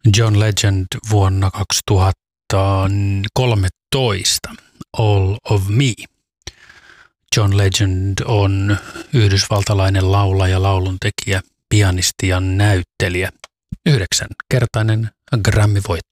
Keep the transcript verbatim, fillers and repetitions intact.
John Legend vuonna kaksituhattakolmetoista, All of Me. John Legend on yhdysvaltalainen laulaja, lauluntekijä, pianisti ja näyttelijä. Yhdeksänkertainen Grammy-voittaja.